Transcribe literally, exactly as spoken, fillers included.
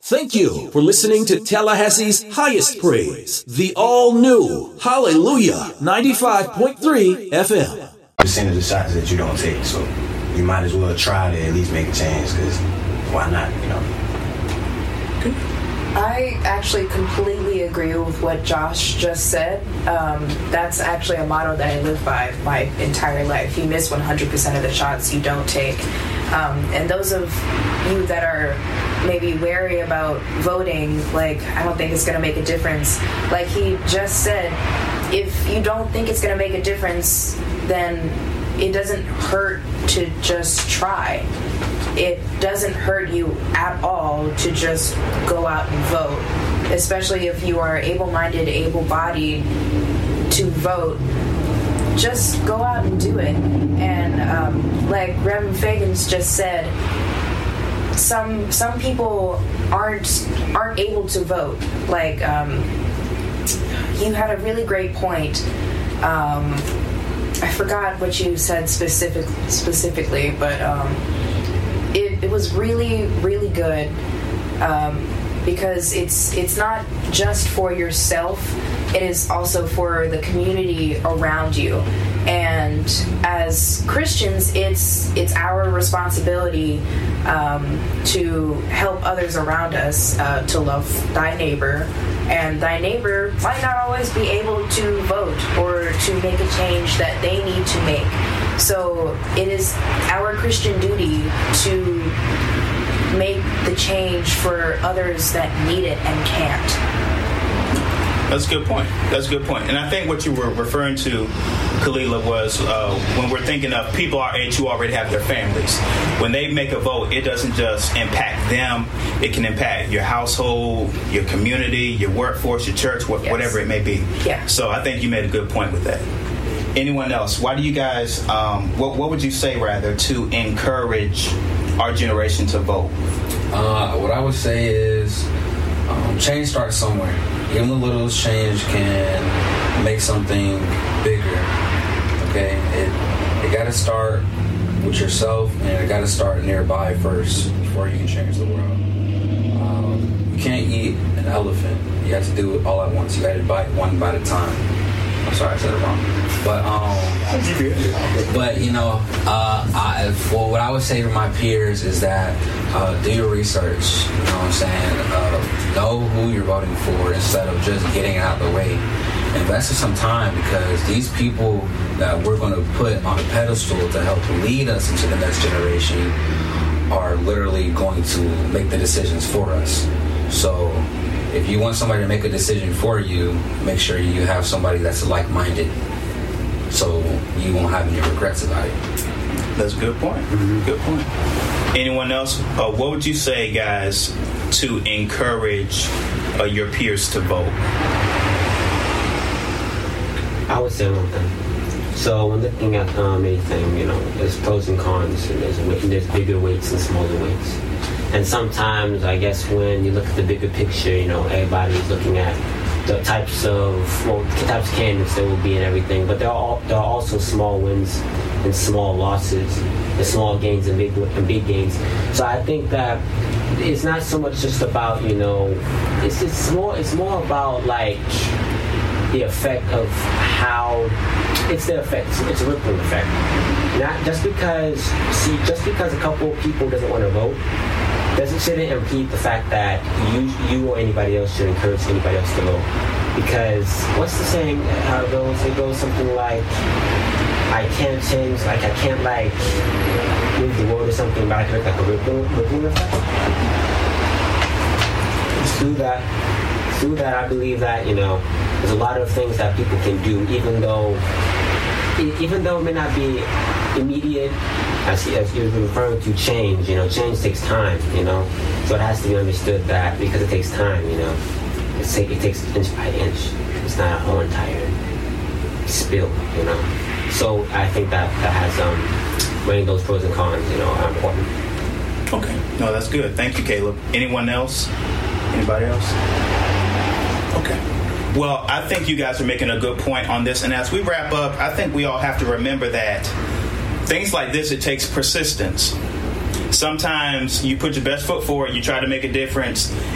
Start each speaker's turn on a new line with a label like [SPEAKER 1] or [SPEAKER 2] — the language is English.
[SPEAKER 1] Thank you for listening to Tallahassee's highest praise, the all-new Hallelujah ninety-five point three F M.
[SPEAKER 2] Percent of the shots that you don't take, so you might as well try to at least make a change, because why not, you know?
[SPEAKER 3] I actually completely agree with what Josh just said. Um, that's actually a motto that I live by my entire life. You miss one hundred percent of the shots you don't take. Um, and those of you that are maybe wary about voting, like, I don't think it's going to make a difference. Like he just said, if you don't think it's going to make a difference, then it doesn't hurt to just try. It doesn't hurt you at all to just go out and vote, especially if you are able-minded, able-bodied to vote. Just go out and do it. And um, like Reverend Fagans just said, some some people aren't aren't able to vote. Like um, you had a really great point. Um, I forgot what you said specific specifically, but. Um, It, it was really, really good um, because it's it's not just for yourself, it is also for the community around you. And as Christians, it's it's our responsibility um, to help others around us, uh, to love thy neighbor. And thy neighbor might not always be able to vote or to make a change that they need to make. So it is our Christian duty to make the change for others that need it and can't.
[SPEAKER 4] That's a good point. That's a good point. And I think what you were referring to, Kalila, was uh, when we're thinking of people our age who already have their families. When they make a vote, it doesn't just impact them. It can impact your household, your community, your workforce, your church, wh- yes. whatever it may be.
[SPEAKER 3] Yeah.
[SPEAKER 4] So I think you made a good point with that. Anyone else? Why do you guys, um, what, what would you say, rather, to encourage our generation to vote?
[SPEAKER 5] Uh, what I would say is um, change starts somewhere. Even the littlest change can make something bigger. Okay? It, it got to start with yourself, and it got to start nearby first before you can change the world. Um, you can't eat an elephant. You have to do it all at once. You got to bite one bite at a time. I'm sorry, I said it wrong. But, um, but you know, uh, I, well, what I would say to my peers is that uh, do your research. You know what I'm saying? Uh, know who you're voting for instead of just getting it out the way. Invest in some time, because these people that we're going to put on a pedestal to help lead us into the next generation are literally going to make the decisions for us. So if you want somebody to make a decision for you, make sure you have somebody that's like-minded, so you won't have any regrets about it.
[SPEAKER 4] That's a good point. Mm-hmm. Good point. Anyone else? Uh, what would you say, guys, to encourage uh, your peers to vote?
[SPEAKER 6] I would say one thing. So when looking at um, anything, you know, there's pros and cons, and there's, there's bigger weights and smaller weights. And sometimes, I guess, when you look at the bigger picture, you know, everybody's looking at the types of, well, the types of candidates there will be and everything. But there are all, there are also small wins and small losses, and small gains and big and big gains. So I think that it's not so much just about, you know, it's it's more it's more about like the effect of how it's the effect. It's a rippling effect. Not just because see, just because a couple of people doesn't want to vote doesn't shouldn't impede the fact that you you or anybody else should encourage anybody else to vote. Because what's the saying? How it goes? It goes something like, I can't change, like I can't like move the world or something, but I can make like a rippling, rippling effect. Through that, through that, I believe that, you know, there's a lot of things that people can do, even though even though it may not be immediate. As, as you're referring to change, you know, change takes time, you know, so it has to be understood that because it takes time, you know, it, take, it takes inch by inch. It's not a whole entire spill, you know. So I think that that has um, weighing those pros and cons, you know, are important.
[SPEAKER 4] Okay, no, that's good. Thank you, Caleb. Anyone else? Anybody else? Okay. Well, I think you guys are making a good point on this, and as we wrap up, I think we all have to remember that things like this, it takes persistence. Sometimes you put your best foot forward, you try to make a difference,